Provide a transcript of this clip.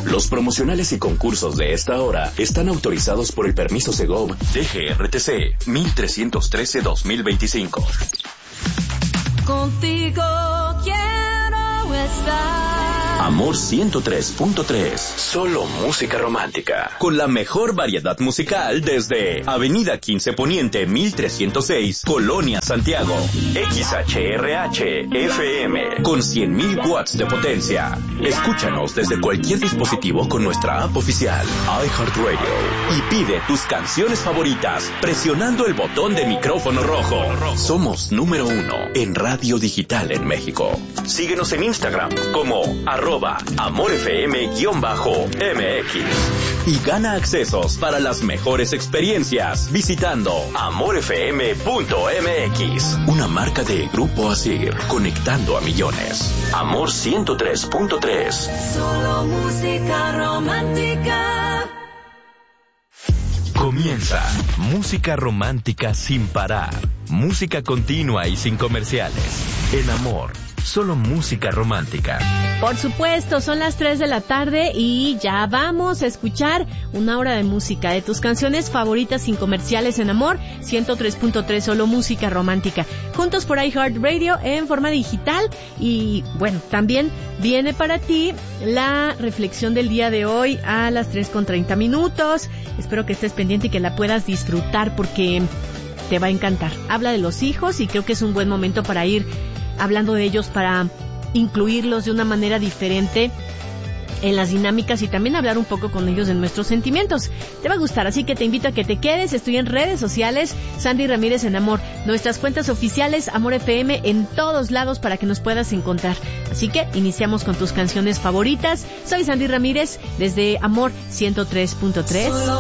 Los promocionales y concursos de esta hora están autorizados por el permiso Segov DGRTC 1313-2025. Contigo quiero estar. Amor 103.3. Solo música romántica. Con la mejor variedad musical desde Avenida 15 Poniente 1306, Colonia Santiago. XHRH FM con 100.000 watts de potencia. Escúchanos desde cualquier dispositivo con nuestra app oficial iHeartRadio y pide tus canciones favoritas presionando el botón de micrófono rojo. Somos número 1 en radio digital en México. Síguenos en Instagram como @AmorFM_MX y gana accesos para las mejores experiencias visitando AmorFM.mx. Una marca de Grupo Asir, conectando a millones. Amor 103.3. Solo música romántica. Comienza Música Romántica sin parar. Música continua y sin comerciales. En Amor, solo música romántica. Por supuesto, son las 3 de la tarde y ya vamos a escuchar una hora de música de tus canciones favoritas sin comerciales en Amor 103.3, solo música romántica. Juntos por iHeartRadio en forma digital. Y bueno, también viene para ti la reflexión del día de hoy a las 3:30. Espero que estés pendiente y que la puedas disfrutar porque te va a encantar. Habla de los hijos y creo que es un buen momento para ir hablando de ellos, para incluirlos de una manera diferente en las dinámicas y también hablar un poco con ellos de nuestros sentimientos. Te va a gustar, así que te invito a que te quedes. Estoy en redes sociales, Sandy Ramírez en Amor. Nuestras cuentas oficiales, Amor FM, en todos lados para que nos puedas encontrar. Así que iniciamos con tus canciones favoritas. Soy Sandy Ramírez desde Amor 103.3.